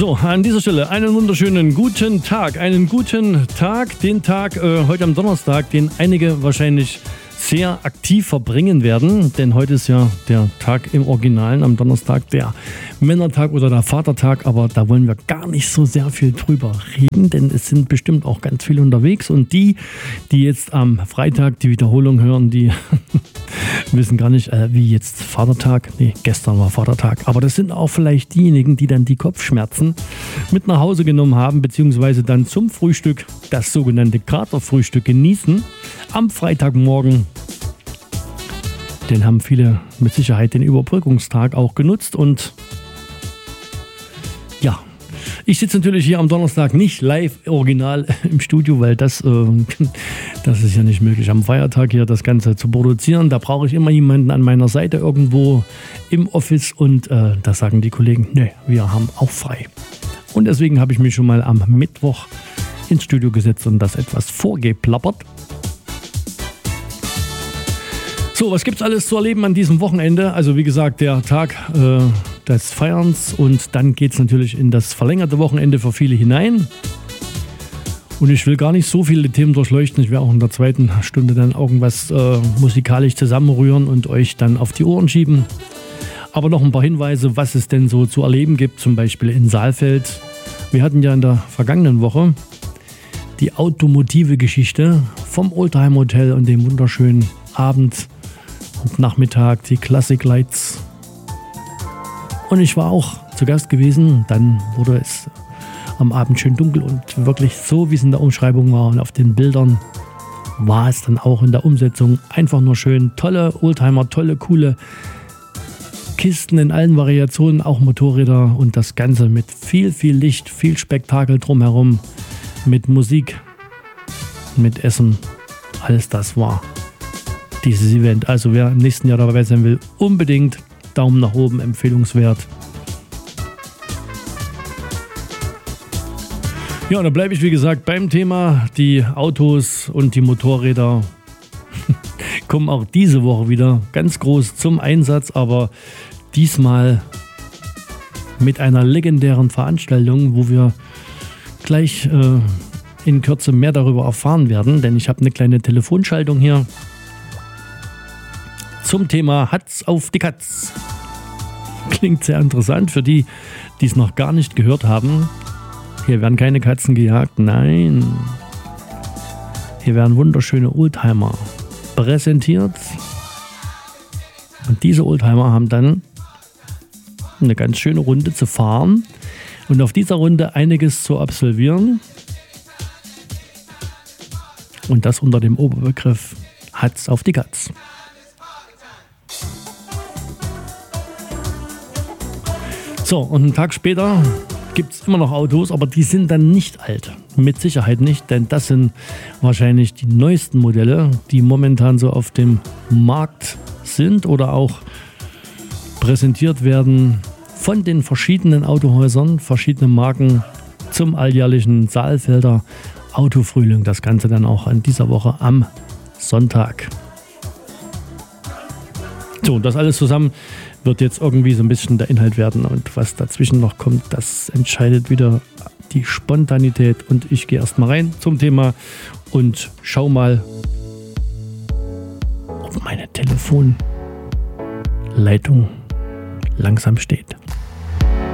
So, an dieser Stelle einen wunderschönen guten Tag. Den Tag heute am Donnerstag, den einige wahrscheinlich sehr aktiv verbringen werden, denn heute ist ja der Tag im Originalen am Donnerstag, der Männertag oder der Vatertag, aber da wollen wir gar nicht so sehr viel drüber reden, denn es sind bestimmt auch ganz viele unterwegs und die jetzt am Freitag die Wiederholung hören, die wissen gar nicht, wie jetzt Vatertag. Nee, gestern war Vatertag, aber das sind auch vielleicht diejenigen, die dann die Kopfschmerzen mit nach Hause genommen haben, beziehungsweise dann zum Frühstück das sogenannte Katerfrühstück genießen am Freitagmorgen. Den haben viele mit Sicherheit den Überbrückungstag auch genutzt und ja, ich sitze natürlich hier am Donnerstag nicht live original im Studio, weil das ist ja nicht möglich, am Feiertag hier das Ganze zu produzieren. Da brauche ich immer jemanden an meiner Seite irgendwo im Office und da sagen die Kollegen, nee, wir haben auch frei. Und deswegen habe ich mich schon mal am Mittwoch ins Studio gesetzt und das etwas vorgeplappert. So, was gibt's alles zu erleben an diesem Wochenende? Also wie gesagt, der Tag des Feierns und dann geht's natürlich in das verlängerte Wochenende für viele hinein. Und ich will gar nicht so viele Themen durchleuchten. Ich werde auch in der zweiten Stunde dann irgendwas musikalisch zusammenrühren und euch dann auf die Ohren schieben. Aber noch ein paar Hinweise, was es denn so zu erleben gibt, zum Beispiel in Saalfeld. Wir hatten ja in der vergangenen Woche die automotive Geschichte vom Oldtimer Hotel und dem wunderschönen Abend und Nachmittag, die Classic Lights. Und ich war auch zu Gast gewesen. Dann wurde es am Abend schön dunkel und wirklich so, wie es in der Umschreibung war und auf den Bildern war es dann auch in der Umsetzung einfach nur schön. Tolle Oldtimer, tolle, coole Kisten in allen Variationen, auch Motorräder und das Ganze mit viel, viel Licht, viel Spektakel drumherum, mit Musik, mit Essen. Alles das war dieses Event. Also wer im nächsten Jahr dabei sein will, unbedingt Daumen nach oben, empfehlungswert. Ja, und da bleibe ich wie gesagt beim Thema. Die Autos und die Motorräder kommen auch diese Woche wieder ganz groß zum Einsatz, aber diesmal mit einer legendären Veranstaltung, wo wir gleich in Kürze mehr darüber erfahren werden, denn ich habe eine kleine Telefonschaltung hier zum Thema Hatz auf die Katz. Klingt sehr interessant für die, die es noch gar nicht gehört haben. Hier werden keine Katzen gejagt, nein. Hier werden wunderschöne Oldtimer präsentiert. Und diese Oldtimer haben dann eine ganz schöne Runde zu fahren und auf dieser Runde einiges zu absolvieren. Und das unter dem Oberbegriff Hatz auf die Katz. So, und einen Tag später gibt es immer noch Autos, aber die sind dann nicht alt. Mit Sicherheit nicht, denn das sind wahrscheinlich die neuesten Modelle, die momentan so auf dem Markt sind oder auch präsentiert werden von den verschiedenen Autohäusern, verschiedene Marken zum alljährlichen Saalfelder Autofrühling. Das Ganze dann auch an dieser Woche am Sonntag. So, das alles zusammen wird jetzt irgendwie so ein bisschen der Inhalt werden und was dazwischen noch kommt, das entscheidet wieder die Spontanität und ich gehe erstmal rein zum Thema und schau mal, ob meine Telefonleitung langsam steht.